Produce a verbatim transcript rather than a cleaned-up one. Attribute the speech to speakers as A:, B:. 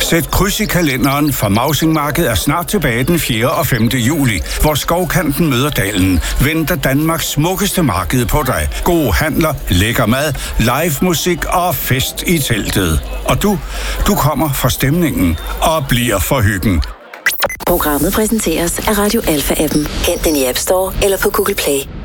A: Sæt kryds i kalenderen, for Mausingmarkedet er snart tilbage den fjerde og femte juli, hvor Skovkanten møder dalen. Venter Danmarks smukkeste marked på dig. Gode handler, lækker mad, live musik og fest i teltet. Og du, du kommer for stemningen og bliver for hyggen.
B: Programmet præsenteres af Radio Alpha-appen. Hent den i App Store eller på Google Play.